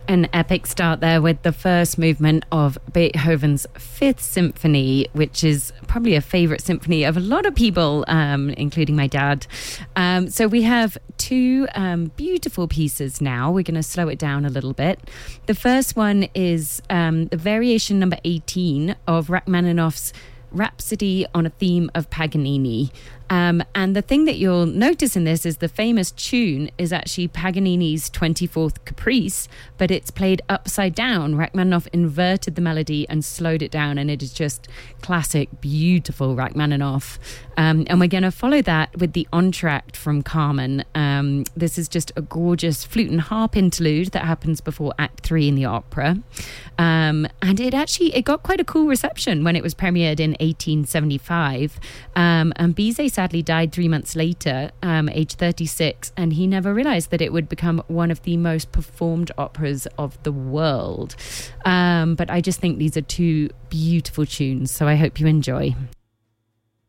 An epic start there with the first movement of Beethoven's Fifth Symphony, which is probably a favourite symphony of a lot of people, including my dad. So we have two beautiful pieces now. We're going to slow it down a little bit. The first one is the variation number 18 of Rachmaninoff's Rhapsody on a Theme of Paganini. And the thing that you'll notice in this is the famous tune is actually Paganini's 24th Caprice, but it's played upside down. Rachmaninoff inverted the melody and slowed it down, and it is just classic, beautiful Rachmaninoff. And we're going to follow that with the entr'acte from Carmen. This is just a gorgeous flute and harp interlude that happens before Act 3 in the opera. And it got quite a cool reception when it was premiered in 1875. And Bizet sadly died 3 months later, age 36, and he never realized that it would become one of the most performed operas of the world. But I just think these are two beautiful tunes, so I hope you enjoy.